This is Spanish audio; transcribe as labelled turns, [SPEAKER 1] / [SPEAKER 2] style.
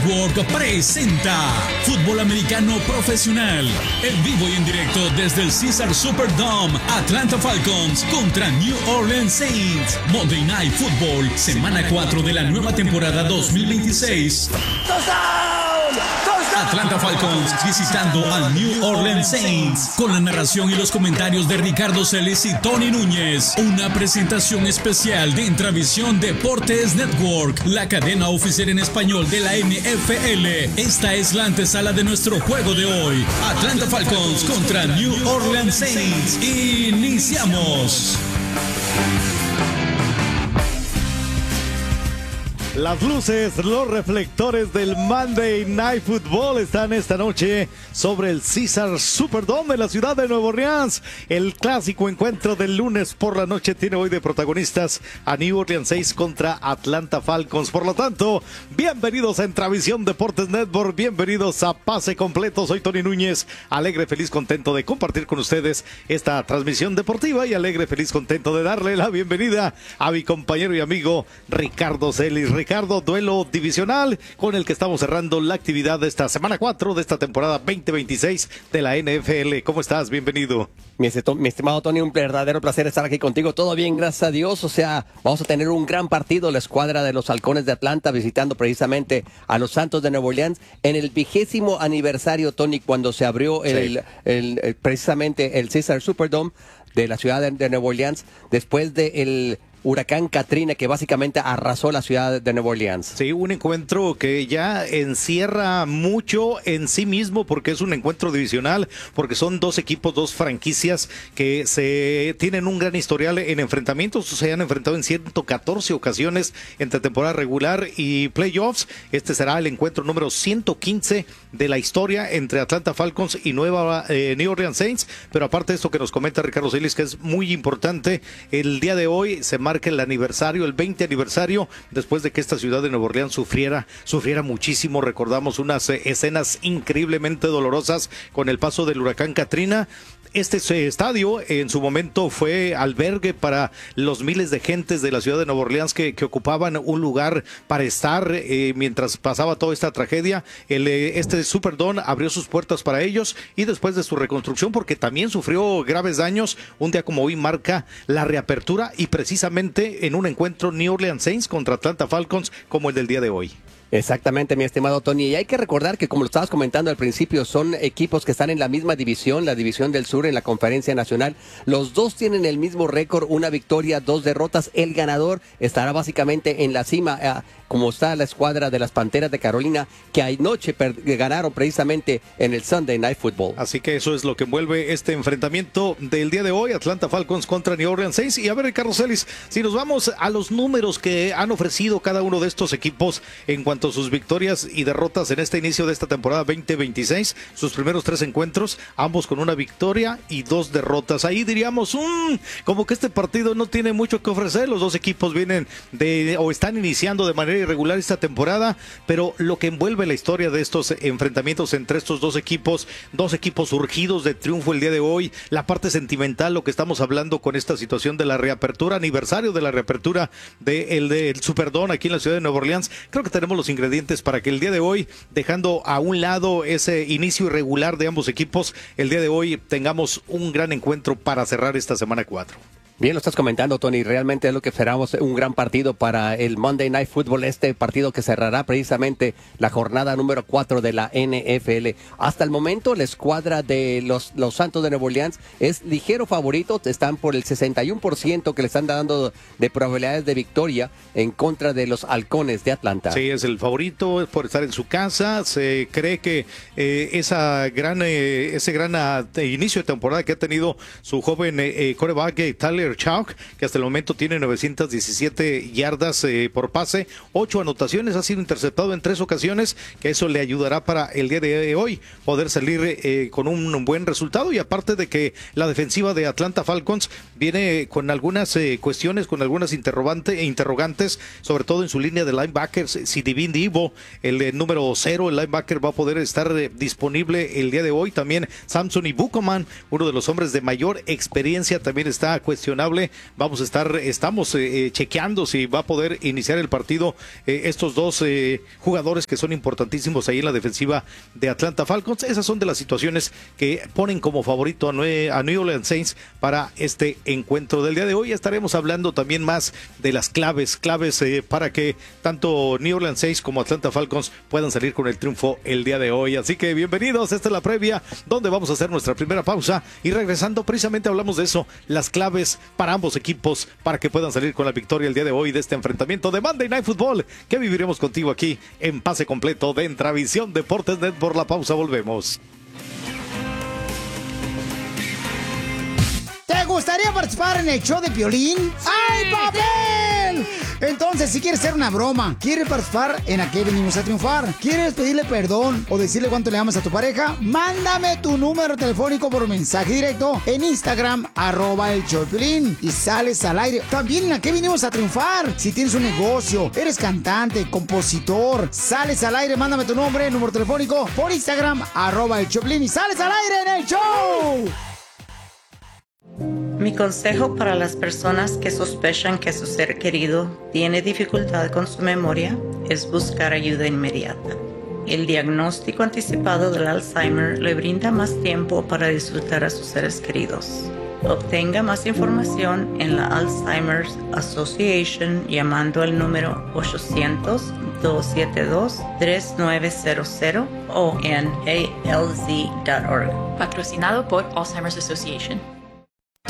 [SPEAKER 1] Network presenta Fútbol Americano Profesional, en vivo y en directo desde el Caesars Superdome. Atlanta Falcons contra New Orleans Saints. Monday Night Football, semana 4 de la nueva temporada 2026. Atlanta Falcons visitando al New Orleans Saints, con la narración y los comentarios de Ricardo Celis y Tony Núñez. Una presentación especial de Intravisión Deportes Network, la cadena oficial en español de la NFL. Esta es la antesala de nuestro juego de hoy. Atlanta Falcons contra New Orleans Saints. Iniciamos.
[SPEAKER 2] Las luces, los reflectores del Monday Night Football están esta noche sobre el Caesars Superdome de la ciudad de Nueva Orleans. El clásico encuentro del lunes por la noche tiene hoy de protagonistas a New Orleans Saints contra Atlanta Falcons. Por lo tanto, bienvenidos a Intravisión Deportes Network, bienvenidos a Pase Completo. Soy Tony Núñez, alegre, feliz, contento de compartir con ustedes esta transmisión deportiva y alegre, feliz, contento de darle la bienvenida a mi compañero y amigo Ricardo Celis. Ricardo, duelo divisional con el que estamos cerrando la actividad de esta semana 4 de esta temporada 2026 de la NFL. ¿Cómo estás? Bienvenido.
[SPEAKER 3] Mi estimado Tony, un verdadero placer estar aquí contigo. Todo bien, gracias a Dios. O sea, vamos a tener un gran partido. La escuadra de los Halcones de Atlanta visitando precisamente a los Santos de Nueva Orleans en el 20º aniversario, Tony, cuando se abrió precisamente el Caesars Superdome de la ciudad de Nueva Orleans después del huracán Katrina, que básicamente arrasó la ciudad de Nueva Orleans.
[SPEAKER 2] Sí, un encuentro que ya encierra mucho en sí mismo, porque es un encuentro divisional, porque son dos equipos, dos franquicias que se tienen un gran historial en enfrentamientos. Se han enfrentado en 114 ocasiones entre temporada regular y playoffs. Este será el encuentro número 115 de la historia entre Atlanta Falcons y New Orleans Saints. Pero aparte de esto que nos comenta Ricardo Celis, que es muy importante, el día de hoy se marca el aniversario, el 20 aniversario, después de que esta ciudad de Nueva Orleans sufriera muchísimo. Recordamos unas escenas increíblemente dolorosas con el paso del huracán Katrina. Este estadio en su momento fue albergue para los miles de gentes de la ciudad de Nueva Orleans que ocupaban un lugar para estar mientras pasaba toda esta tragedia. Este Superdome abrió sus puertas para ellos y después de su reconstrucción, porque también sufrió graves daños, un día como hoy marca la reapertura y precisamente en un encuentro New Orleans Saints contra Atlanta Falcons como el del día de hoy.
[SPEAKER 3] Exactamente, mi estimado Tony. Y hay que recordar que, como lo estabas comentando al principio, son equipos que están en la misma división, la División del Sur en la Conferencia Nacional. Los dos tienen el mismo récord, una victoria, 2 derrotas. El ganador estará básicamente en la cima, como está la escuadra de las Panteras de Carolina, que anoche ganaron precisamente en el Sunday Night Football.
[SPEAKER 2] Así que eso es lo que envuelve este enfrentamiento del día de hoy, Atlanta Falcons contra New Orleans Saints. Y a ver, Ricardo Celis, si nos vamos a los números que han ofrecido cada uno de estos equipos en cuanto a sus victorias y derrotas en este inicio de esta temporada 2026, sus primeros 3 encuentros, ambos con una victoria y 2 derrotas. Ahí diríamos, como que este partido no tiene mucho que ofrecer. Los dos equipos vienen o están iniciando de manera irregular esta temporada, pero lo que envuelve la historia de estos enfrentamientos entre estos dos equipos surgidos de triunfo el día de hoy, la parte sentimental, lo que estamos hablando con esta situación de la reapertura, aniversario de la reapertura del Superdome aquí en la ciudad de Nueva Orleans. Creo que tenemos los ingredientes para que el día de hoy, dejando a un lado ese inicio irregular de ambos equipos, el día de hoy tengamos un gran encuentro para cerrar esta semana 4.
[SPEAKER 3] Bien, lo estás comentando, Tony. Realmente es lo que esperamos, un gran partido para el Monday Night Football, este partido que cerrará precisamente la jornada número 4 de la NFL. Hasta el momento, la escuadra de los Santos de Nueva Orleans es ligero favorito, están por el 61% que le están dando de probabilidades de victoria en contra de los Halcones de Atlanta.
[SPEAKER 2] Sí, es el favorito por estar en su casa. Se cree que ese gran inicio de temporada que ha tenido su joven quarterback Tyler Chalk, que hasta el momento tiene 917 yardas por pase, 8 anotaciones, ha sido interceptado en 3 ocasiones, que eso le ayudará para el día de hoy poder salir con un buen resultado. Y aparte de que la defensiva de Atlanta Falcons viene con algunas cuestiones, con algunas interrogantes, sobre todo en su línea de linebackers. Si Divin Divo, el número 0, el linebacker, va a poder estar disponible el día de hoy. También Samson y Bukoman, uno de los hombres de mayor experiencia, también está cuestionado cuestionable. Estamos chequeando si va a poder iniciar el partido estos dos jugadores que son importantísimos ahí en la defensiva de Atlanta Falcons. Esas son de las situaciones que ponen como favorito a New Orleans Saints para este encuentro del día de hoy. Estaremos hablando también más de las claves para que tanto New Orleans Saints como Atlanta Falcons puedan salir con el triunfo el día de hoy. Así que bienvenidos, esta es la previa donde vamos a hacer nuestra primera pausa y regresando precisamente hablamos de eso, las claves para ambos equipos para que puedan salir con la victoria el día de hoy de este enfrentamiento de Monday Night Football que viviremos contigo aquí en Pase Completo de Entravisión Deportes Net. Por la pausa volvemos.
[SPEAKER 4] ¿Te gustaría participar en el show de Piolín? ¡Ay, papel! Entonces, si quieres hacer una broma, quieres participar en ¿A qué venimos a triunfar? ¿Quieres pedirle perdón o decirle cuánto le amas a tu pareja? Mándame tu número telefónico por mensaje directo en Instagram, @el show de Piolín, y sales al aire. También en ¿A qué venimos a triunfar? Si tienes un negocio, eres cantante, compositor, sales al aire, mándame tu nombre, número telefónico por Instagram, @el show de Piolín, y sales al aire en el show.
[SPEAKER 5] Mi consejo para las personas que sospechan que su ser querido tiene dificultad con su memoria es buscar ayuda inmediata. El diagnóstico anticipado del Alzheimer le brinda más tiempo para disfrutar a sus seres queridos. Obtenga más información en la Alzheimer's Association llamando al número 800-272-3900 o en alz.org.
[SPEAKER 6] Patrocinado por Alzheimer's Association.